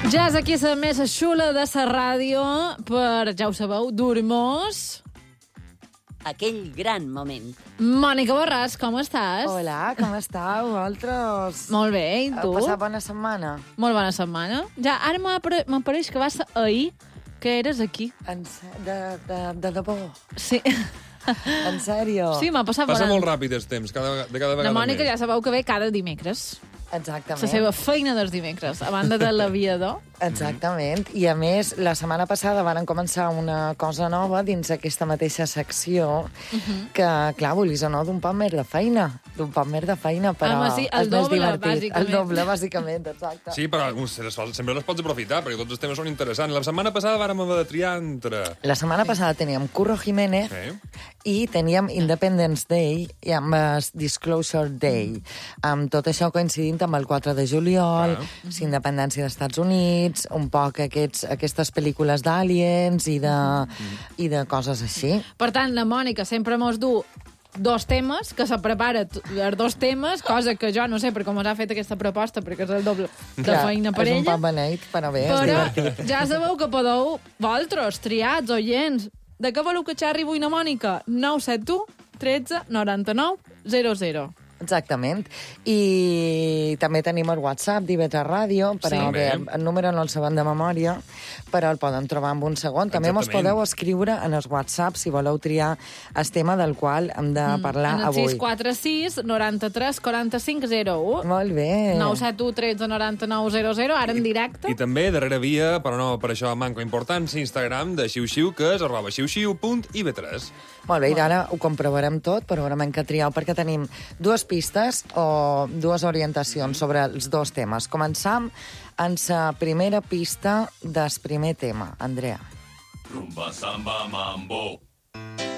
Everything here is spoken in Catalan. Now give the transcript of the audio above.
Ja és aquí la més xula de la ràdio per, ja ho sabeu, dur-mos... Aquell gran moment. Mònica Borràs, com estàs? Hola, com estàu, vosaltres? Molt bé, i tu? Heu passat bona setmana? Molt bona setmana. Ja, ara m'apareix que va ser ahir que eres aquí. De debò? Sí. En sèrio? Sí, m'ha passat Passa bona. molt ràpid el temps, cada vegada La Mònica més. ja sabeu que ve cada dimecres. Exactament. La seva feina dels dimecres, a banda de l'aviador. Exactament. I, a més, la setmana passada varen començar una cosa nova dins aquesta mateixa secció que, clar, volies o no, d'un poc més de feina. D'un poc més de feina, però Home, sí, el és més doble, divertit. bàsicament. El doble, bàsicament, exacte. Sí, però sempre les pots aprofitar, perquè tots els temes són interessants. La setmana passada vàrem haver de triar entre... La setmana passada teníem Curro Jiménez i teníem Independence Day i amb Disclosure Day. Amb tot això coincidint amb el 4 de juliol, la independència dels Estats Units, un poc aquestes pel·lícules d'aliens i de coses així. Per tant, la Mònica sempre mos du dos temes, que se prepara els dos temes, cosa que jo no sé per com us ha fet aquesta proposta, perquè és el doble de feina per és un ella. poc beneit, però bé, és Però divertit. ja sabeu que podeu, vosaltres, triats, oients, de què voleu que xerri avui la Mònica? 971 13 99 00. Exactament. I també tenim el WhatsApp d'IV3 Ràdio, però Sí. bé, el número no el sabem de memòria, però el poden trobar en un segon. També mos Exactament. podeu escriure en els WhatsApp si voleu triar el tema del qual hem de parlar En el avui. 646 93 45 01. Molt bé. 971 13 99 00, ara en directe. I també, darrere via, però no per això manco importància, Instagram de xiu-xiu, que és @xiu-xiu.ib3. Molt bé, i ara ho comprovarem tot, però veurem què trieu, perquè tenim dues pistes o dues orientacions sobre els dos temes. Començam amb la primera pista del primer tema. Andrea. Rumba, samba, mambo.